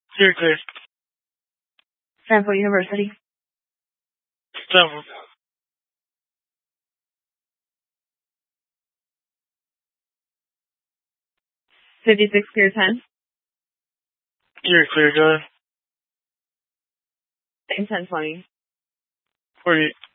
Clear, clear. Stanford University. Stanford. 56 clear 10. Clear, clear, go ahead. Same 1020. 48.